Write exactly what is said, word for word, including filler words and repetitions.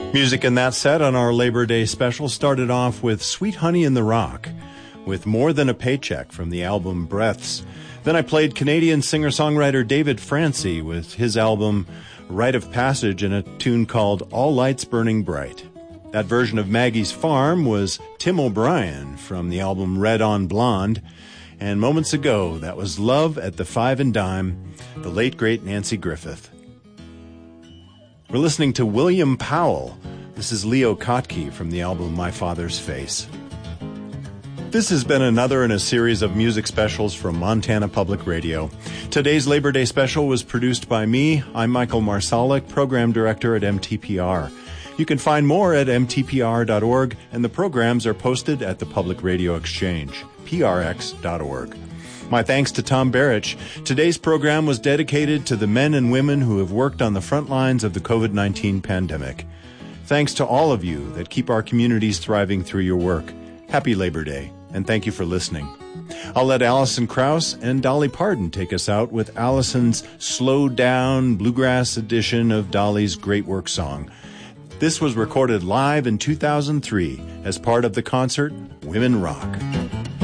Music in that set on our Labor Day special started off with Sweet Honey in the Rock, with More Than a Paycheck from the album Breaths. Then I played Canadian singer-songwriter David Francie with his album Rite of Passage and a tune called All Lights Burning Bright. That version of Maggie's Farm was Tim O'Brien from the album Red on Blonde. And moments ago, that was Love at the Five and Dime, the late great Nancy Griffith. We're listening to William Powell. This is Leo Kottke from the album My Father's Face. This has been another in a series of music specials from Montana Public Radio. Today's Labor Day special was produced by me. I'm Michael Marsalic, Program Director at M T P R. You can find more at m t p r dot org, and the programs are posted at the Public Radio Exchange, p r x dot org. My thanks to Tom Barrich. Today's program was dedicated to the men and women who have worked on the front lines of the covid nineteen pandemic. Thanks to all of you that keep our communities thriving through your work. Happy Labor Day, and thank you for listening. I'll let Alison Krauss and Dolly Parton take us out with Alison's slowed down bluegrass edition of Dolly's great work song. This was recorded live in two thousand three as part of the concert Women Rock.